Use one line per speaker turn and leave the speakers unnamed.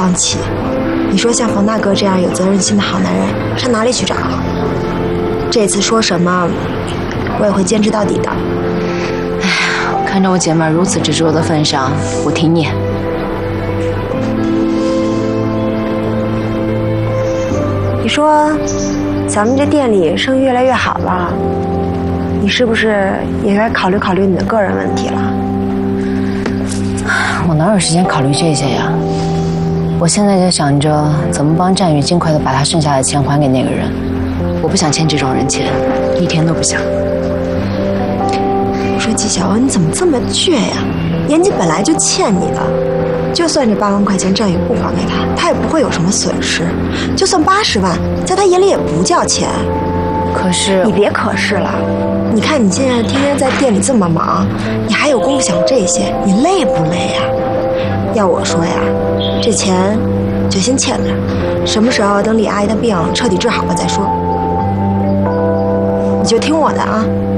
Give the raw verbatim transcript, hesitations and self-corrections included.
放弃。你说像冯大哥这样有责任心的好男人，上哪里去找？这次说什么，我也会坚持到底的。
哎呀，看着我姐妹如此执着的份上，我挺你。
你说，咱们这店里生意越来越好了，你是不是也该考虑考虑你的个人问题了？
我哪有时间考虑这些呀？我现在就想着怎么帮战宇尽快的把他剩下的钱还给那个人。我不想欠这种人钱，一天都不想。
我说纪晓雯，你怎么这么倔呀？严谨本来就欠你的，就算这八万块钱战宇不还给他，他也不会有什么损失。就算八十万，在他眼里也不叫钱。
可是
你别可是了，你看你现在天天在店里这么忙，你还有功夫想这些，你累不累呀？要我说呀，这钱就先欠着，什么时候等李阿姨的病彻底治好了再说。你就听我的啊。